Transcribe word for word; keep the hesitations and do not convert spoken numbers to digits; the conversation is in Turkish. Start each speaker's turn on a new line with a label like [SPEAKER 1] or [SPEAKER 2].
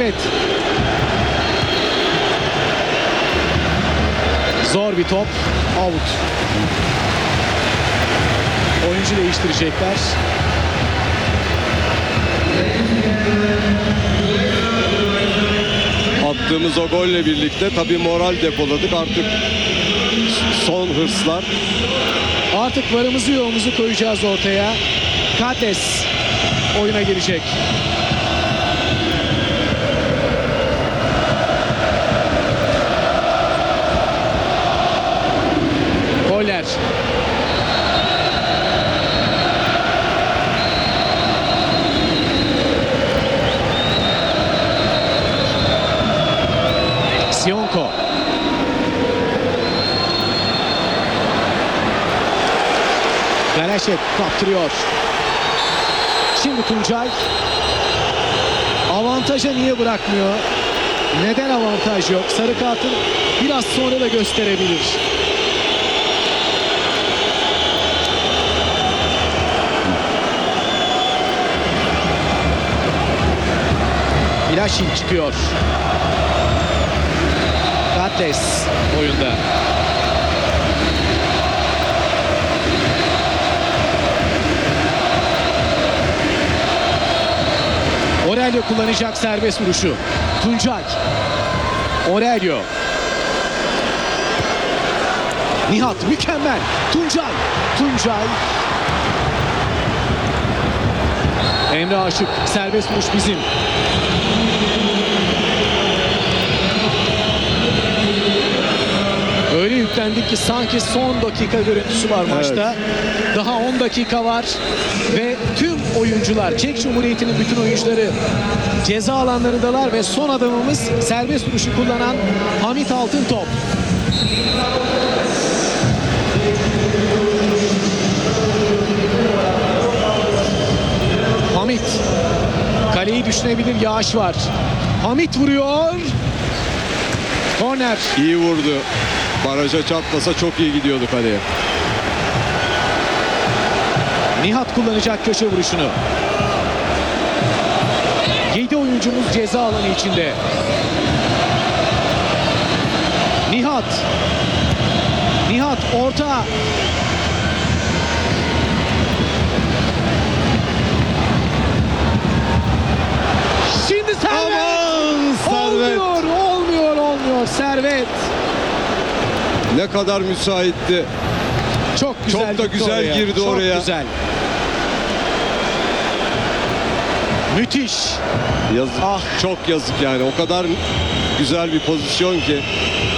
[SPEAKER 1] Servet. Zor bir top. Out. Oyuncu değiştirecekler.
[SPEAKER 2] Attığımız o golle birlikte tabii moral depoladık. Artık son hırslar.
[SPEAKER 1] Artık varımızı yoğumuzu koyacağız ortaya. Kates oyuna girecek. Goller. Sionko. Galaşev kaptırıyor. Şimdi Tuncay. Avantaja niye bırakmıyor? Neden avantaj yok? Sarı kartın biraz sonra da gösterebilir. Milaşin çıkıyor. Kates oyunda. Aurelio kullanacak serbest vuruşu. Tuncay. Aurelio. Nihat mükemmel. Tuncay. Tuncay. Emre Aşık. Serbest vuruş bizim. Öyle yüklendik ki sanki son dakika görüntüsü var maçta. Evet. Daha on dakika var ve tüm oyuncular, Çek Cumhuriyeti'nin bütün oyuncuları ceza alanlarındalar ve son adamımız serbest vuruşu kullanan Hamit Altıntop. Hamit kaleyi düşünebilir, yağış var. Hamit vuruyor. Korner.
[SPEAKER 2] İyi vurdu. Baraja çarpmasa çok iyi gidiyordu kaleye.
[SPEAKER 1] Nihat kullanacak köşe vuruşunu. yedi oyuncumuz ceza alanı içinde. Nihat. Nihat orta. Şimdi Servet.
[SPEAKER 2] Aman Servet.
[SPEAKER 1] Olmuyor, olmuyor, olmuyor. Servet.
[SPEAKER 2] Ne kadar müsaitti.
[SPEAKER 1] Çok güzel.
[SPEAKER 2] Çok da güzel
[SPEAKER 1] oraya.
[SPEAKER 2] girdi
[SPEAKER 1] Çok
[SPEAKER 2] oraya.
[SPEAKER 1] Güzel. Müthiş.
[SPEAKER 2] Yazık.
[SPEAKER 1] Ah.
[SPEAKER 2] Çok yazık yani. O kadar güzel bir pozisyon ki.